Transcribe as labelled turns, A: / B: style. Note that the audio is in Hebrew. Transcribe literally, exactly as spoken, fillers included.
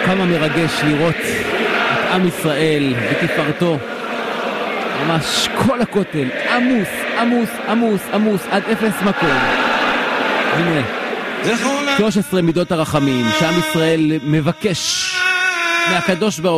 A: כמה מרגש לראות את עם ישראל בתפארתו. ממש כל הכותל עמוס, עמוס, עמוס, עמוס, עד אפס מקום. הנה, שלוש עשרה מידות הרחמים, שעם ישראל מבקש מהקדוש ברוך